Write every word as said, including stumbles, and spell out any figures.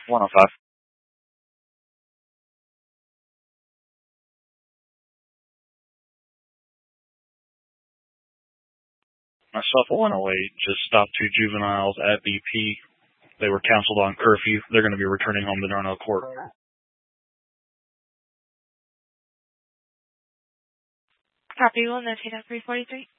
one oh five. Myself, one oh eight just stopped two juveniles at B P. They were counseled on curfew. They're going to be returning home to Darnell Court. Copy, we'll notate at three forty-three.